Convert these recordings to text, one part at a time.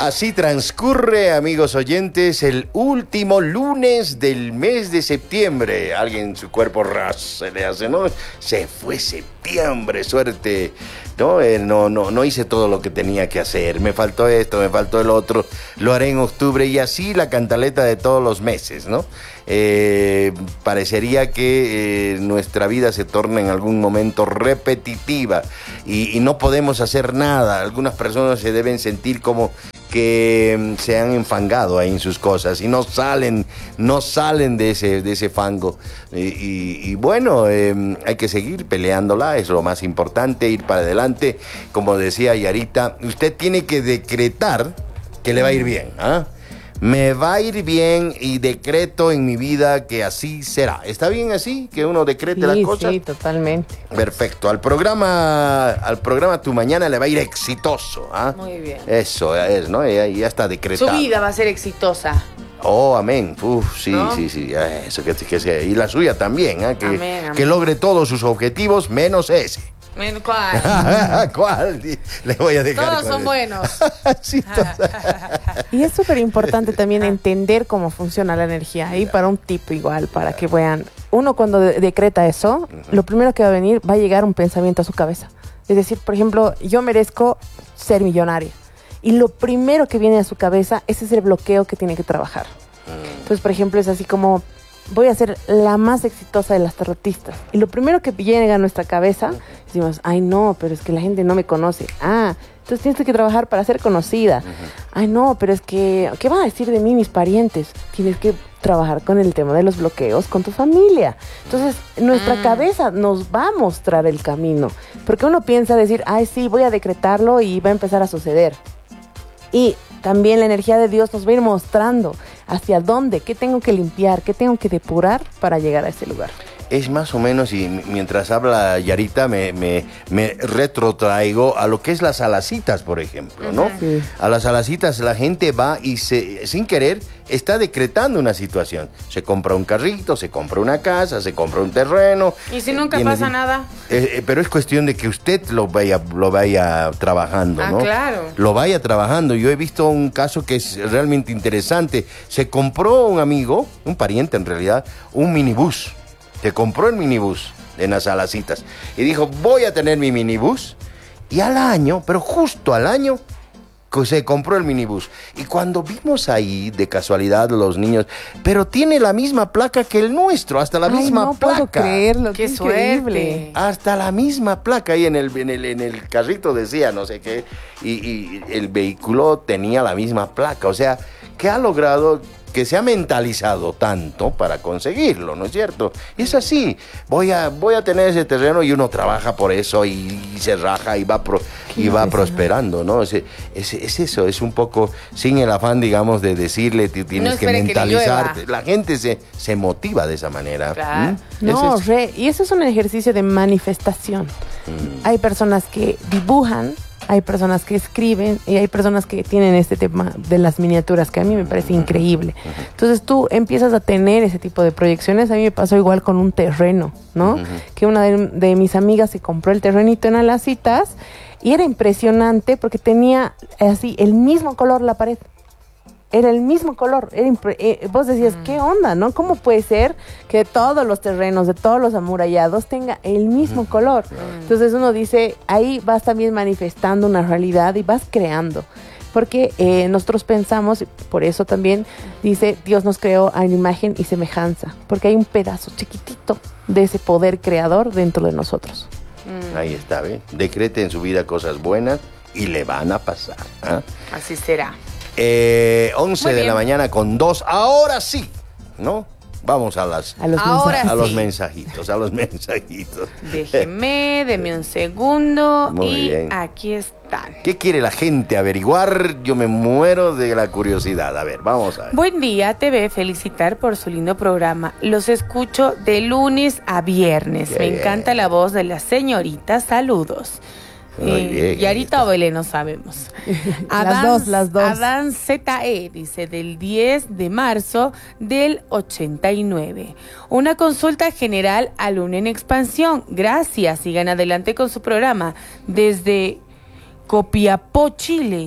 Así transcurre, amigos oyentes, el último lunes del mes de septiembre. Alguien su cuerpo se le hace, ¿no? Se fue septiembre, suerte. No hice todo lo que tenía que hacer. Me faltó esto, me faltó el otro. Lo haré en octubre y así la cantaleta de todos los meses, ¿no? Parecería que nuestra vida se torna en algún momento repetitiva y no podemos hacer nada. Algunas personas se deben sentir como que se han enfangado ahí en sus cosas y no salen de ese fango. Y bueno, hay que seguir peleándola, es lo más importante, ir para adelante. Como decía Yarita, usted tiene que decretar que le va a ir bien, ¿ah? Me va a ir bien y decreto en mi vida que así será. ¿Está bien así? Que uno decrete las cosas. Sí, totalmente. Perfecto. Al programa Tu Mañana le va a ir exitoso. ¿Ah? Muy bien. Eso es, ¿no? Ya está decretado. Su vida va a ser exitosa. Oh, amén. Uf, sí, ¿no? Sí. Eso que sea. Y la suya también, ¿eh? Amén. Que logre todos sus objetivos menos ese. ¿Cuál? ¿Cuál? Le voy a dejar. Todos son buenos. Sí, y es súper importante también entender cómo funciona la energía. Ahí para un tip igual, para que vean. Uno cuando decreta eso, lo primero que va a venir, va a llegar un pensamiento a su cabeza. Es decir, por ejemplo, yo merezco ser millonaria. Y lo primero que viene a su cabeza, ese es el bloqueo que tiene que trabajar. Entonces, por ejemplo, es así como, voy a ser la más exitosa de las tarotistas. Y lo primero que llega a nuestra cabeza, decimos, ay no, pero es que la gente no me conoce. Entonces tienes que trabajar para ser conocida. Ay no, pero es que, ¿qué van a decir de mí mis parientes? Tienes que trabajar con el tema de los bloqueos con tu familia. Entonces, nuestra cabeza nos va a mostrar el camino. Porque uno piensa decir, ay sí, voy a decretarlo y va a empezar a suceder. Y también la energía de Dios nos va a ir mostrando hacia dónde, qué tengo que limpiar, qué tengo que depurar para llegar a ese lugar. Es más o menos, y mientras habla Yarita, me retrotraigo a lo que es las alacitas, por ejemplo, ¿no? Sí. A las alacitas la gente va y sin querer está decretando una situación. Se compra un carrito, se compra una casa, se compra un terreno. ¿Y si nunca pasa nada? Pero es cuestión de que usted lo vaya trabajando, ¿no? Claro. Lo vaya trabajando. Yo he visto un caso que es realmente interesante. Se compró un amigo, un pariente en realidad, un minibús. Se compró el minibús en las alacitas y dijo, voy a tener mi minibús. Y al año, pero justo al año, se compró el minibús. Y cuando vimos ahí, de casualidad, los niños, pero tiene la misma placa que el nuestro, hasta la misma no placa. Puedo creerlo, qué increíble. suerte. Hasta la misma placa ahí en el carrito decía no sé qué, y el vehículo tenía la misma placa. O sea, que ha logrado que se ha mentalizado tanto para conseguirlo, ¿no es cierto? Y es así, voy a tener ese terreno y uno trabaja por eso y se raja y va prosperando, ¿no? Es eso, es un poco sin el afán, digamos, de decirle, tienes que mentalizarte. La gente se motiva de esa manera. Claro. Y eso es un ejercicio de manifestación. Hay personas que dibujan, hay personas que escriben y hay personas que tienen este tema de las miniaturas que a mí me parece increíble. Entonces tú empiezas a tener ese tipo de proyecciones. A mí me pasó igual con un terreno, ¿no? Que una de mis amigas se compró el terrenito en Alacitas y era impresionante porque tenía así el mismo color la pared. Era el mismo color. Vos decías, ¿qué onda, no? ¿Cómo puede ser que todos los terrenos de todos los amurallados tenga el mismo color? Entonces uno dice, ahí vas también manifestando una realidad y vas creando. Porque nosotros pensamos, por eso también dice, Dios nos creó a imagen y semejanza. Porque hay un pedazo chiquitito de ese poder creador dentro de nosotros. Ahí está, ¿ve? Decrete en su vida cosas buenas y le van a pasar. Así será. 11 de la mañana con 2. Ahora sí, ¿no? Vamos a los mensajitos. Deme un segundo. Muy bien. Aquí están. ¿Qué quiere la gente averiguar? Yo me muero de la curiosidad. A ver, vamos a ver. Buen día, TV. Felicitar por su lindo programa. Los escucho de lunes a viernes. Me encanta la voz de la señorita. Saludos. Yarita o Belén, no sabemos. Las dos. Adán ZE dice del 10 de marzo del 89. Una consulta general a Luna en Expansión. Gracias, sigan adelante con su programa. Desde Copiapó, Chile.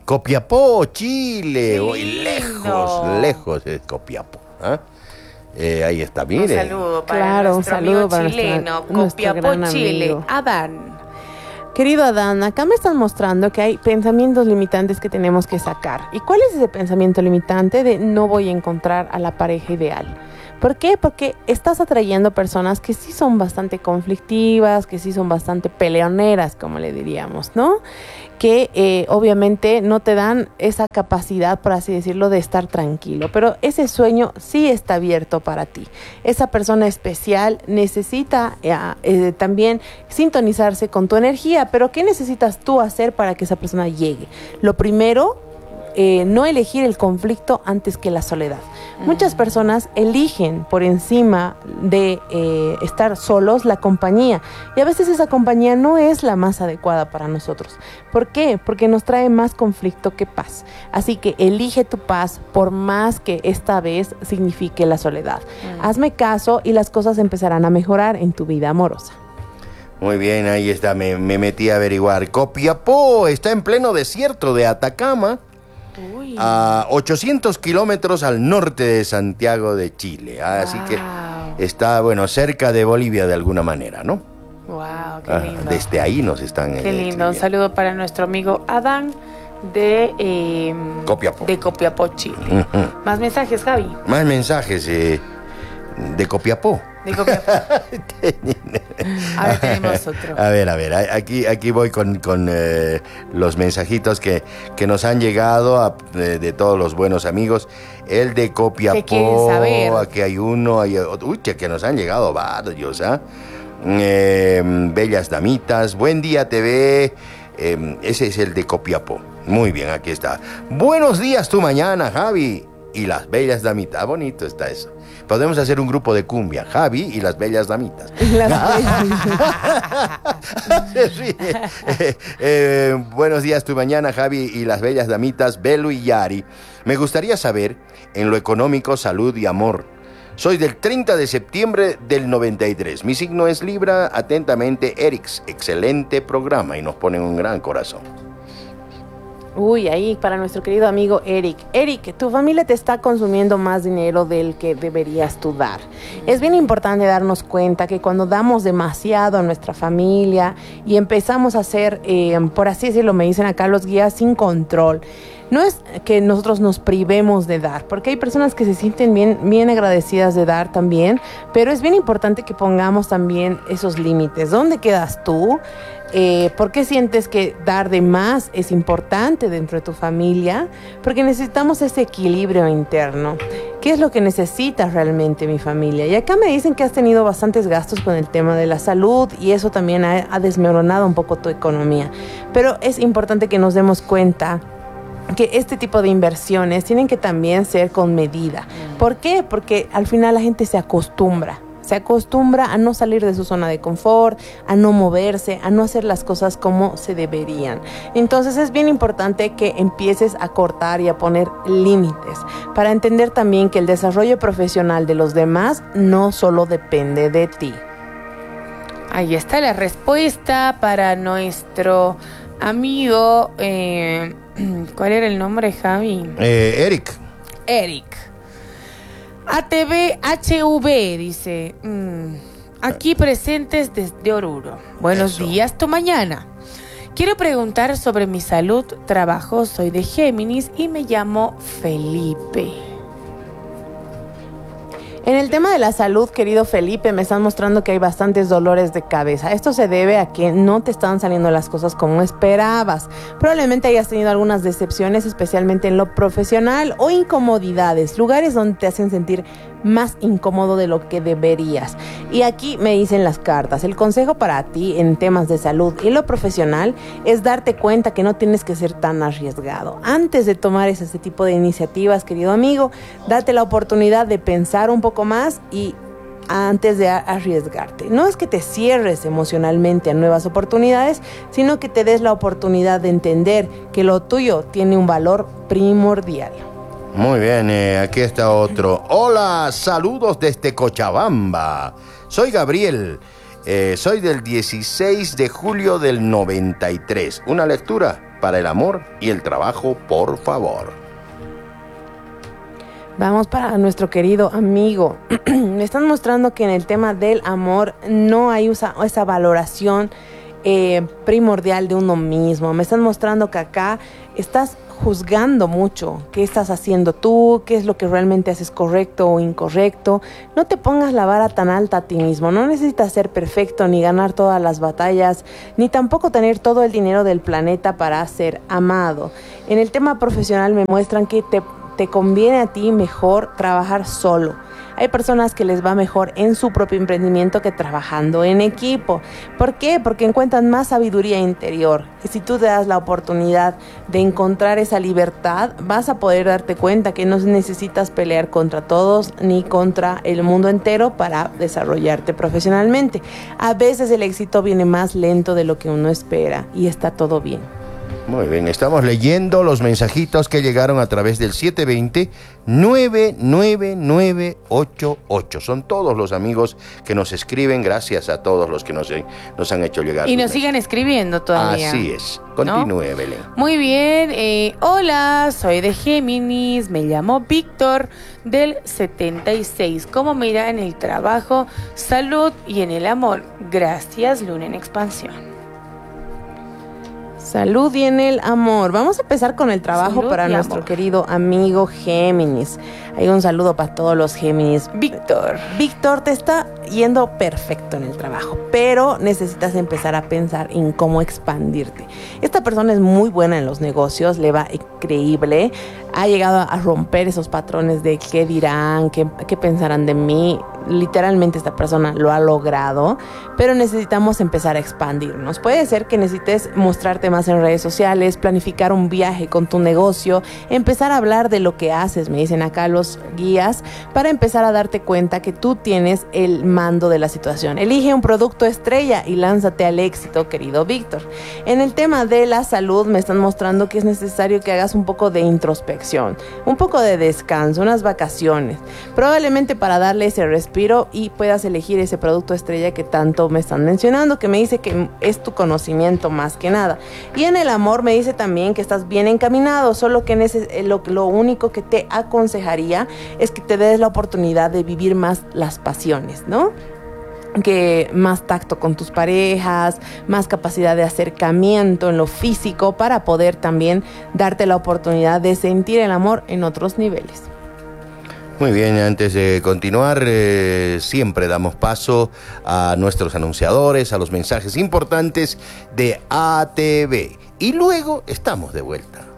Copiapó, Chile. Qué Hoy lejos es Copiapó. ¿Ah? Ahí está, mire. Un saludo para nuestro amigo chileno, Copiapó, Chile, Adán. Querido Adán, acá me están mostrando que hay pensamientos limitantes que tenemos que sacar. ¿Y cuál es ese pensamiento limitante de no voy a encontrar a la pareja ideal? ¿Por qué? Porque estás atrayendo personas que sí son bastante conflictivas, que sí son bastante peleoneras, como le diríamos, ¿no? Que obviamente no te dan esa capacidad, por así decirlo, de estar tranquilo. Pero ese sueño sí está abierto para ti. Esa persona especial necesita también sintonizarse con tu energía. Pero ¿qué necesitas tú hacer para que esa persona llegue? Lo primero, no elegir el conflicto antes que la soledad. Muchas personas eligen por encima de estar solos la compañía, y a veces esa compañía no es la más adecuada para nosotros. ¿Por qué? Porque nos trae más conflicto que paz. Así que elige tu paz, por más que esta vez signifique la soledad. Hazme caso y las cosas empezarán a mejorar en tu vida amorosa. Muy bien, ahí está, me metí a averiguar. Copiapó está en pleno desierto de Atacama. Uy. A 800 kilómetros al norte de Santiago de Chile. Así que está, bueno, cerca de Bolivia de alguna manera, ¿no? Wow, qué lindo. Desde ahí nos están Qué lindo. Un saludo para nuestro amigo Adán de Copiapó. De Copiapó, Chile. Más mensajes, Javi. Más mensajes de Copiapó. De Copiapó. A ver, tenemos otro. A ver, aquí voy con los mensajitos que nos han llegado de todos los buenos amigos. El de Copiapó. ¿Qué quieren saber? Aquí hay uno, hay otro. Uy, que nos han llegado varios, ¿ah? Bellas Damitas, Buen Día TV. Ese es el de Copiapó. Muy bien, aquí está. Buenos días tu mañana, Javi. Y las Bellas Damitas. Bonito está eso. Podemos hacer un grupo de cumbia, Javi y las Bellas Damitas. Sí. Buenos días tu mañana, Javi y las Bellas Damitas, Belu y Yari. Me gustaría saber, en lo económico, salud y amor. Soy del 30 de septiembre del 93. Mi signo es Libra. Atentamente, Erix. Excelente programa. Y nos ponen un gran corazón. Uy, ahí para nuestro querido amigo Eric. Eric, tu familia te está consumiendo más dinero del que deberías tú dar. Es bien importante darnos cuenta que cuando damos demasiado a nuestra familia y empezamos a hacer, por así decirlo, me dicen acá los guías, sin control. No es que nosotros nos privemos de dar, porque hay personas que se sienten bien agradecidas de dar también, pero es bien importante que pongamos también esos límites. ¿Dónde quedas tú? ¿Por qué sientes que dar de más es importante dentro de tu familia? Porque necesitamos ese equilibrio interno. ¿Qué es lo que necesitas realmente, mi familia? Y acá me dicen que has tenido bastantes gastos con el tema de la salud y eso también ha desmoronado un poco tu economía. Pero es importante que nos demos cuenta que este tipo de inversiones tienen que también ser con medida. ¿Por qué? Porque al final la gente se acostumbra a no salir de su zona de confort, a no moverse, a no hacer las cosas como se deberían. Entonces es bien importante que empieces a cortar y a poner límites para entender también que el desarrollo profesional de los demás no solo depende de ti. Ahí está la respuesta para nuestro amigo. ¿Cuál era el nombre, Javi? Eric. ATVHV dice, aquí presentes desde Oruro. Buenos días, tu mañana. Quiero preguntar sobre mi salud, trabajo, soy de Géminis y me llamo Felipe. En el tema de la salud, querido Felipe, me están mostrando que hay bastantes dolores de cabeza. Esto se debe a que no te están saliendo las cosas como esperabas. Probablemente hayas tenido algunas decepciones, especialmente en lo profesional, o incomodidades, lugares donde te hacen sentir más incómodo de lo que deberías. Y aquí me dicen las cartas, el consejo para ti en temas de salud y lo profesional es darte cuenta que no tienes que ser tan arriesgado. Antes de tomar ese tipo de iniciativas, querido amigo, date la oportunidad de pensar un poco más y antes de arriesgarte. No es que te cierres emocionalmente a nuevas oportunidades, sino que te des la oportunidad de entender que lo tuyo tiene un valor primordial. Muy bien, aquí está otro. Hola, saludos desde Cochabamba. Soy Gabriel, soy del 16 de julio del 93. Una lectura para el amor y el trabajo, por favor. Vamos para nuestro querido amigo. Me están mostrando que en el tema del amor no hay esa valoración primordial de uno mismo. Me están mostrando que acá estás juzgando mucho qué estás haciendo tú, qué es lo que realmente haces correcto o incorrecto. No te pongas la vara tan alta a ti mismo. No necesitas ser perfecto, ni ganar todas las batallas, ni tampoco tener todo el dinero del planeta para ser amado. En el tema profesional me muestran que te conviene a ti mejor trabajar solo. Hay personas que les va mejor en su propio emprendimiento que trabajando en equipo. ¿Por qué? Porque encuentran más sabiduría interior. Y si tú te das la oportunidad de encontrar esa libertad, vas a poder darte cuenta que no necesitas pelear contra todos ni contra el mundo entero para desarrollarte profesionalmente. A veces el éxito viene más lento de lo que uno espera y está todo bien. Muy bien, estamos leyendo los mensajitos que llegaron a través del 720-99988. Son todos los amigos que nos escriben. Gracias a todos los que nos han hecho llegar. Y nos siguen escribiendo todavía. Así es. Continúe, ¿no? Belén. Muy bien. Hola, soy de Géminis. Me llamo Víctor, del 76. ¿Cómo me irá en el trabajo, salud y en el amor? Gracias, Luna en expansión. Salud y en el amor. Vamos a empezar con el trabajo. Salud para nuestro amor. Querido amigo Géminis. Hay un saludo para todos los Géminis. Víctor, te está yendo perfecto en el trabajo, pero necesitas empezar a pensar en cómo expandirte. Esta persona es muy buena en los negocios, le va increíble. Ha llegado a romper esos patrones de qué dirán, qué pensarán de mí. Literalmente esta persona lo ha logrado, pero necesitamos empezar a expandirnos. Puede ser que necesites mostrarte más en redes sociales, planificar un viaje con tu negocio, empezar a hablar de lo que haces, me dicen acá los guías, para empezar a darte cuenta que tú tienes el mando de la situación. Elige un producto estrella y lánzate al éxito, querido Víctor. En el tema de la salud me están mostrando que es necesario que hagas un poco de introspección, un poco de descanso, unas vacaciones, probablemente para darle ese respiro y puedas elegir ese producto estrella que tanto me están mencionando, que me dice que es tu conocimiento más que nada. Y en el amor me dice también que estás bien encaminado, solo que lo único que te aconsejaría es que te des la oportunidad de vivir más las pasiones, ¿no? Que más tacto con tus parejas, más capacidad de acercamiento en lo físico para poder también darte la oportunidad de sentir el amor en otros niveles. Muy bien, antes de continuar, siempre damos paso a nuestros anunciadores, a los mensajes importantes de ATV. Y luego estamos de vuelta.